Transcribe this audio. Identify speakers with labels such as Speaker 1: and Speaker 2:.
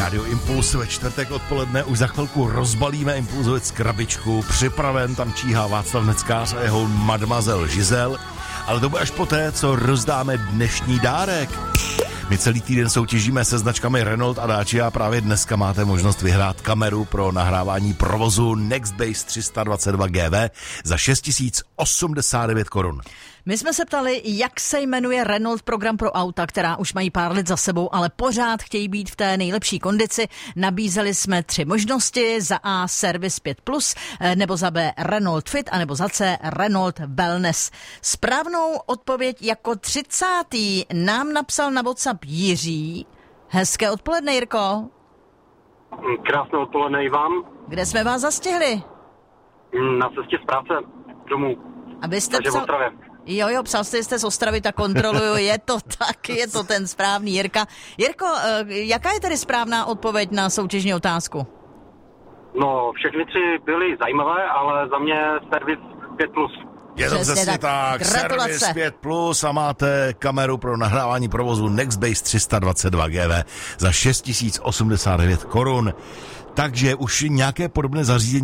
Speaker 1: Rádio Impuls ve čtvrtek odpoledne už za chvilku rozbalíme Impulzovic krabičku. Připraven tam číhá Václav Neckář a jeho mademoiselle Giselle. Ale to bude až poté, co rozdáme dnešní dárek. My celý týden soutěžíme se značkami Renault a Dacia a právě dneska máte možnost vyhrát kameru pro nahrávání provozu Nextbase 322 GV za 6089 korun.
Speaker 2: My jsme se ptali, jak se jmenuje Renault program pro auta, která už mají pár let za sebou, ale pořád chtějí být v té nejlepší kondici. Nabízeli jsme 3 možnosti, za A Service 5+, nebo za B Renault Fit, a nebo za C Renault Wellness. Správnou odpověď jako 30. nám napsal na WhatsApp Jiří. Hezké odpoledne, Jirko.
Speaker 3: Krásné odpoledne i vám.
Speaker 2: Kde jsme vás zastihli?
Speaker 3: Na cestě z práce domů.
Speaker 2: Abyste
Speaker 3: Takže v Ostravě.
Speaker 2: Jo, psal jste z Ostravy, tak kontroluju, je to tak, je to ten správný Jirka. Jirko, jaká je tedy správná odpověď na soutěžní otázku?
Speaker 3: No, všechny 3 byly zajímavé, ale za mě Service 5+.
Speaker 1: Je to přesně tak.
Speaker 2: Gratulace.
Speaker 1: Service 5+ a máte kameru pro nahrávání provozu Nextbase 322 GV za 6089 korun. Takže už nějaké podobné zařízení